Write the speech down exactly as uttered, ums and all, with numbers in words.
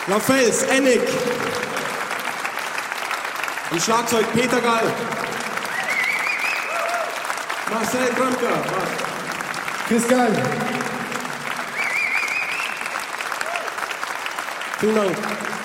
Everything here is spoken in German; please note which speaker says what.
Speaker 1: LaFels, Ennick. Am Schlagzeug Peter Gall. Marcel Grömker.
Speaker 2: Chris Gall.
Speaker 1: Vielen Dank.